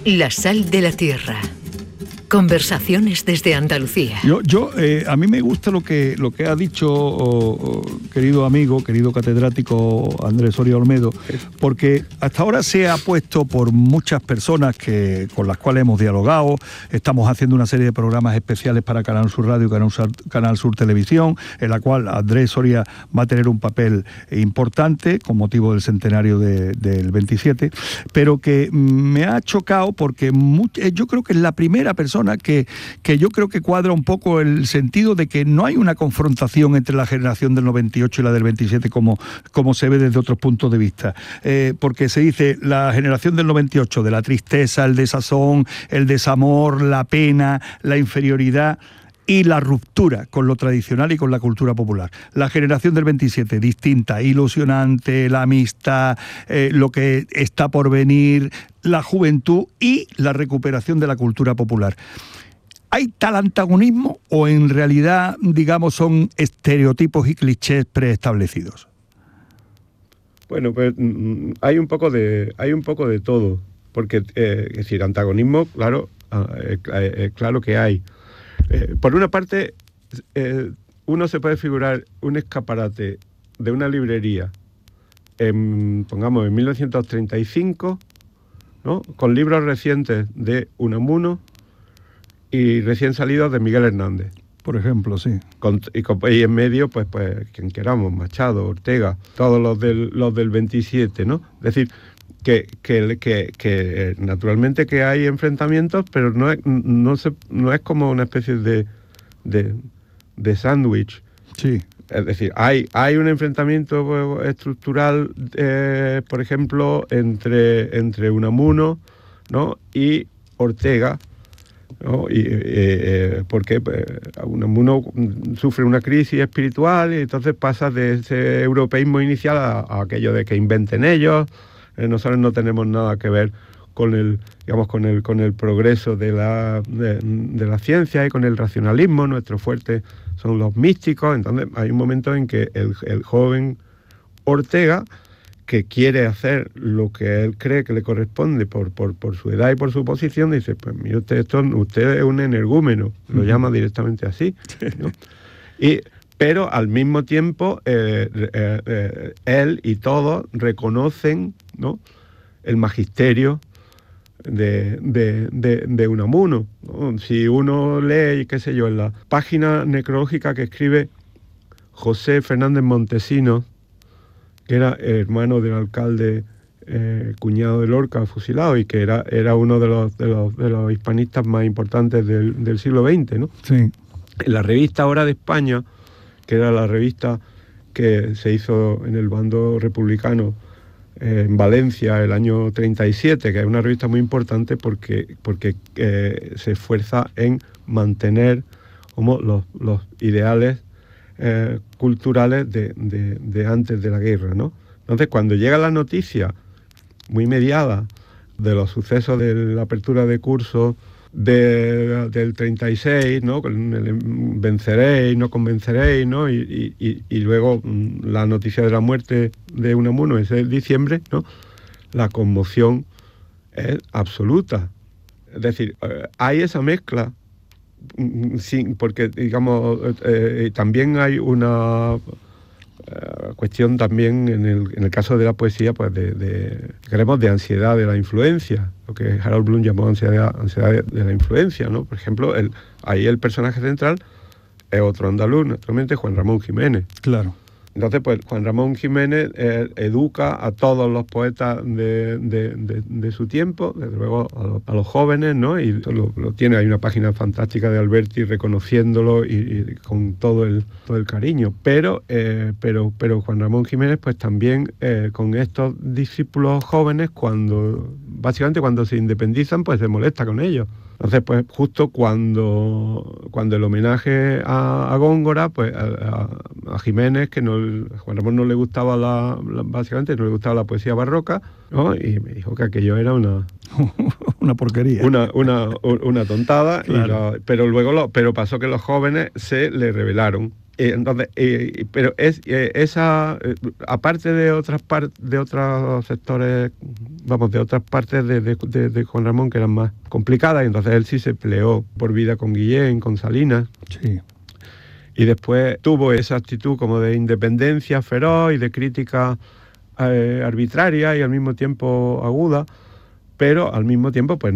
La sal de la tierra. Conversaciones desde Andalucía. A mí me gusta lo que ha dicho querido amigo, querido catedrático Andrés Soria Olmedo, porque hasta ahora se ha puesto por muchas personas con las cuales hemos dialogado. Estamos haciendo una serie de programas especiales para Canal Sur Radio y Canal Sur Televisión, en la cual Andrés Soria va a tener un papel importante con motivo del centenario del 27, pero que me ha chocado porque yo creo que es la primera persona que yo creo que cuadra un poco el sentido de que no hay una confrontación entre la generación del 98 y la del 27 como se ve desde otros puntos de vista. Porque se dice la generación del 98, de la tristeza, el desazón, el desamor, la pena, la inferioridad y la ruptura con lo tradicional y con la cultura popular. La generación del 27, distinta, ilusionante, la amistad, lo que está por venir, la juventud y la recuperación de la cultura popular. ¿Hay tal antagonismo o en realidad, digamos, son estereotipos y clichés preestablecidos? Bueno, pues hay un poco de todo, porque es decir, antagonismo, claro, claro que hay. Por una parte, uno se puede figurar un escaparate de una librería, pongamos en 1935, ¿no?, con libros recientes de Unamuno y recién salidos de Miguel Hernández. Por ejemplo, sí. Y en medio, pues quien queramos, Machado, Ortega, todos los del 27, ¿no? Es decir, que naturalmente que hay enfrentamientos, pero no es como una especie de sándwich. Sí. Es decir, hay un enfrentamiento estructural, por ejemplo, entre Unamuno, ¿no?, y Ortega, ¿no? Porque Unamuno sufre una crisis espiritual y entonces pasa de ese europeísmo inicial a aquello de que inventen ellos. Nosotros no tenemos nada que ver con el progreso de la ciencia y con el racionalismo. Nuestro fuerte son los místicos. Entonces hay un momento en que el joven Ortega, que quiere hacer lo que él cree que le corresponde por su edad y por su posición, dice, pues mire usted, usted es un energúmeno, lo llama directamente así, ¿no? Pero al mismo tiempo él y todos reconocen, ¿no?, el magisterio de Unamuno, ¿no? Si uno lee, qué sé yo, en la página necrológica que escribe José Fernández Montesinos, que era hermano del alcalde, cuñado de Lorca, fusilado, y que era uno de los hispanistas más importantes del siglo XX, ¿no? Sí. En la revista Hora de España, que era la revista que se hizo en el bando republicano en Valencia el año 37, que es una revista muy importante porque se esfuerza en mantener como los ideales culturales de antes de la guerra, ¿no? Entonces, cuando llega la noticia muy mediada de los sucesos de la apertura de curso del 36, ¿no?, con el venceréis, no convenceréis, ¿no?, y luego la noticia de la muerte de Unamuno ese diciembre, ¿no?, la conmoción es absoluta. Es decir, hay esa mezcla. Sí, porque digamos también hay una cuestión también en el caso de la poesía, pues de ansiedad de la influencia, lo que Harold Bloom llamó ansiedad de la influencia, ¿no? Por ejemplo, ahí el personaje central es otro andaluz, naturalmente, Juan Ramón Jiménez. Claro. Entonces, pues Juan Ramón Jiménez educa a todos los poetas de su tiempo, desde luego a los jóvenes, ¿no? Y lo tiene, hay una página fantástica de Alberti reconociéndolo y con todo el cariño. Pero Juan Ramón Jiménez, pues también con estos discípulos jóvenes, básicamente cuando se independizan, pues se molesta con ellos. Entonces, pues justo cuando el homenaje a Góngora, pues a Jiménez, que a Juan Ramón no le gustaba básicamente no le gustaba la poesía barroca, ¿no? Y me dijo que aquello era una porquería. Una tontada, claro. pero pasó que los jóvenes se le rebelaron. Entonces, pero esa aparte de otros sectores de otras partes de Juan Ramón que eran más complicadas, y entonces él sí se peleó por vida con Guillén, con Salinas. Sí. Y después tuvo esa actitud como de independencia feroz y de crítica arbitraria y al mismo tiempo aguda, pero al mismo tiempo pues